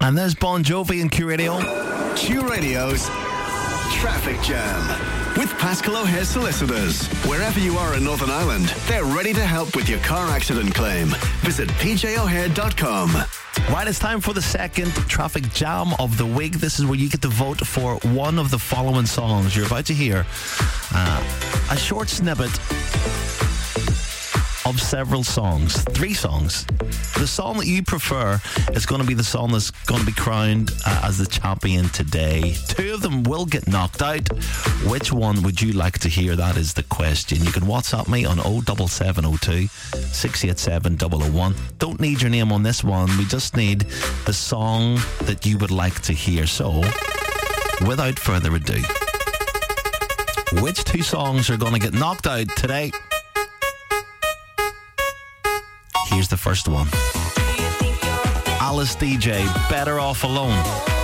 And there's Bon Jovi and Q Radio. Q Radio's Traffic Jam with Pascal O'Hare Solicitors. Wherever you are in Northern Ireland, they're ready to help with your car accident claim. Visit pjohare.com. Right, it's time for the second Traffic Jam of the week. This is where you get to vote for one of the following songs. You're about to hear a short snippet of several songs, 3 songs. The song that you prefer is going to be the song that's going to be crowned as the champion today. 2 of them will get knocked out. Which one would you like to hear? That is the question. You can WhatsApp me on 07702 687 001. Don't need your name on this one. We just need the song that you would like to hear. So, without further ado, which 2 songs are going to get knocked out today? Here's the first one. Alice DJ, Better Off Alone.